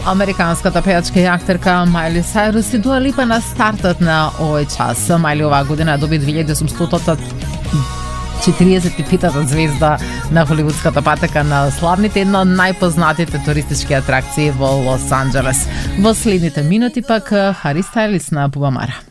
Американската пејачка и актерка Мајли Сайрус и Дуа Липа на стартот на овој час. Мајли оваа година доби 2845-та звезда на холивудската патека на славните, една од најпознатите туристички атракции во Лос Анџелес. Во следните минути пак Хари Стайлис на Пубамара.